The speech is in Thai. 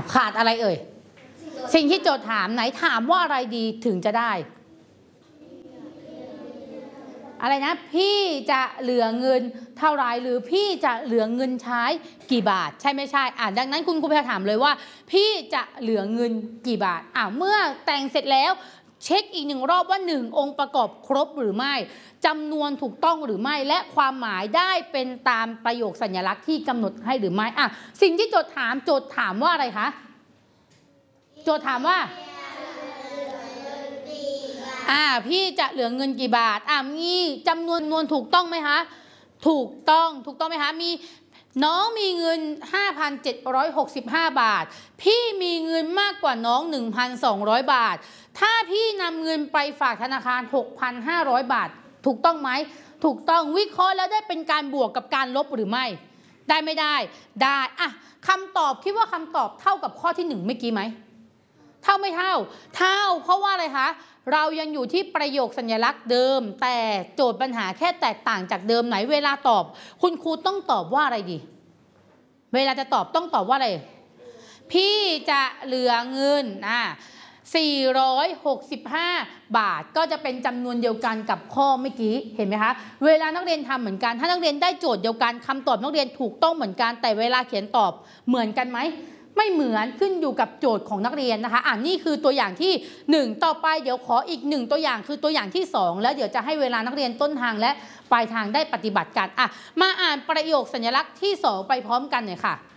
ขาดอะไรเอ่ยสิ่งที่โจทย์ถามไหนถามว่าอะไรดีถึงจะได้อะไรนะพี่จะเหลือเงินเท่าไรหรือพี่จะเหลือเงินใช้กี่บาทใช่ไม่ใช่ดังนั้นคุณครูจะถามเลยว่าพี่จะเหลือเงินกี่บาทเมื่อแต่งเสร็จแล้วเช็คอีกหนึ่งรอบว่า1องค์ประกอบครบหรือไม่จำนวนถูกต้องหรือไม่และความหมายได้เป็นตามประโยคสัญลักษณ์ที่กำหนดให้หรือไม่สิ่งที่โจทย์ถามว่าอะไรคะโจทย์ถามว่าพี่จะเหลือเงินกี่บาทมีจำนวนถูกต้องไหมคะถูกต้องไหมคะมีน้องมีเงิน 5,765 บาทพี่มีเงินมากกว่าน้อง 1,200 บาทถ้าพี่นำเงินไปฝากธนาคาร 6,500 บาทถูกต้องไหมถูกต้องวิเคราะห์แล้วได้เป็นการบวกกับการลบหรือไม่ได้ไม่ได้คำตอบคิดว่าคำตอบเท่ากับข้อที่1เมื่อกี้ไหมเท่าไม่เท่าเพราะว่าอะไรคะเรายังอยู่ที่ประโยคสัญลักษณ์เดิมแต่โจทย์ปัญหาแค่แตกต่างจากเดิมไหนเวลาตอบคุณครูต้องตอบว่าอะไรดีเวลาจะตอบต้องตอบว่าอะไรพี่จะเหลือเงิน465 บาทก็จะเป็นจำนวนเดียวกันกับข้อเมื่อกี้เห็นไหมคะเวลานักเรียนทำเหมือนกันถ้านักเรียนได้โจทย์เดียวกันคำตอบนักเรียนถูกต้องเหมือนกันแต่เวลาเขียนตอบเหมือนกันไหมไม่เหมือนขึ้นอยู่กับโจทย์ของนักเรียนนะคะนี่คือตัวอย่างที่1ต่อไปเดี๋ยวขออีก1ตัวอย่างคือตัวอย่างที่2แล้วเดี๋ยวจะให้เวลานักเรียนต้นทางและปลายทางได้ปฏิบัติกันมาอ่านประโยคสัญลักษณ์ที่2ไปพร้อมกันหน่อยค่ะ